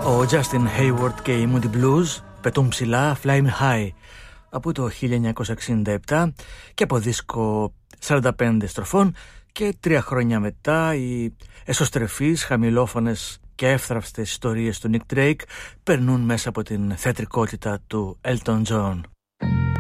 Ο Justin Hayward και οι Moody Blues πετούν ψηλά Fly Me High από το 1967 και από δίσκο 45 στροφών, και 3 χρόνια μετά οι εσωστρεφείς, χαμηλόφωνες και εύθραυστες ιστορίες του Nick Drake περνούν μέσα από την θεατρικότητα του Elton John.